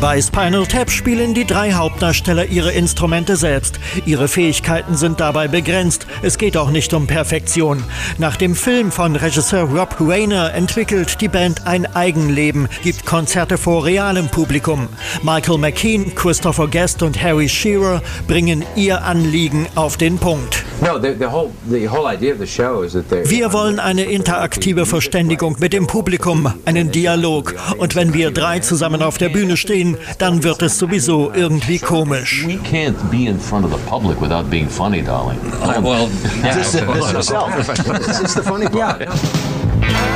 Bei Spinal Tap spielen die 3 Hauptdarsteller ihre Instrumente selbst. Ihre Fähigkeiten sind dabei begrenzt. Es geht auch nicht um Perfektion. Nach dem Film von Regisseur Rob Reiner entwickelt die Band ein Eigenleben, gibt Konzerte vor realem Publikum. Michael McKean, Christopher Guest und Harry Shearer bringen ihr Anliegen auf den Punkt. Wir wollen eine interaktive Verständigung mit dem Publikum, einen Dialog. Und wenn wir 3 zusammen auf der Bühne stehen, dann wird es sowieso irgendwie komisch. We can't be in front of the public without being funny, darling. Well, yeah. This is the funny part.